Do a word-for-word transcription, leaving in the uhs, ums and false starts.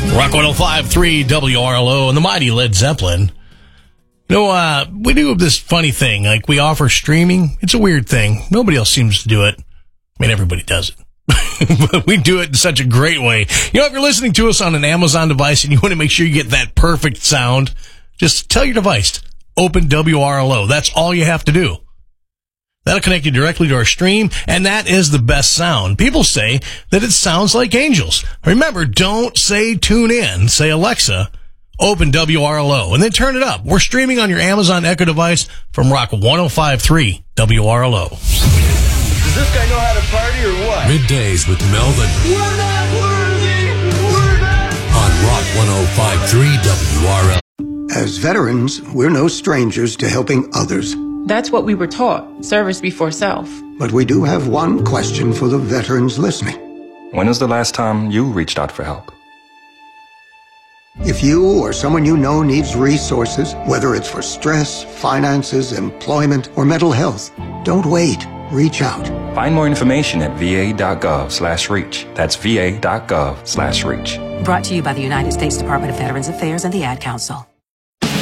Rock one oh five point three W R L O and the mighty Led Zeppelin. You know, uh, we do this funny thing. Like, we offer streaming. It's a weird thing. Nobody else seems to do it. I mean, everybody does it. But we do it in such a great way. You know, if you're listening to us on an Amazon device and you want to make sure you get that perfect sound, just tell your device, open W R L O. That's all you have to do. That'll connect you directly to our stream, and that is the best sound. People say that it sounds like angels. Remember, don't say tune in. Say, Alexa, open W R L O, and then turn it up. We're streaming on your Amazon Echo device from Rock one oh five point three W R L O. Does this guy know how to party or what? Middays with Melvin. We're not worthy. We're not. On Rock one oh five point three W R L. As veterans, we're no strangers to helping others. That's what we were taught, service before self. But we do have one question for the veterans listening. When was the last time you reached out for help? If you or someone you know needs resources, whether it's for stress, finances, employment, or mental health, don't wait. Reach out. Find more information at va.gov slash reach. That's va.gov slash reach. Brought to you by the United States Department of Veterans Affairs and the Ad Council.